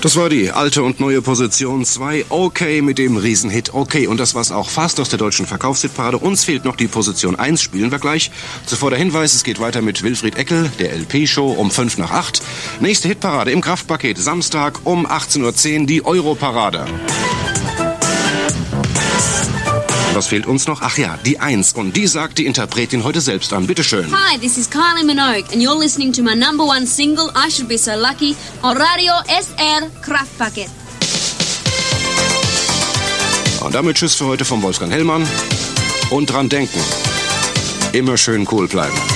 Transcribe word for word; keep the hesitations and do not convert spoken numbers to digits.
Das war die alte und neue Position zwei. Okay mit dem Riesenhit Okay. Und das war's auch fast aus der deutschen Verkaufshitparade. Uns fehlt noch die Position eins, spielen wir gleich. Zuvor der Hinweis, es geht weiter mit Wilfried Eckel, der L P-Show um fünf nach acht. Nächste Hitparade im Kraftpaket, Samstag um achtzehn Uhr zehn, die Europarade. Was fehlt uns noch? Ach ja, die eins. Und die sagt die Interpretin heute selbst an. Bitteschön. Hi, this is Kylie Minogue and you're listening to my number one single, I Should Be So Lucky, on Radio S R Kraftpaket. Und damit tschüss für heute vom Wolfgang Hellmann. Und dran denken, immer schön cool bleiben.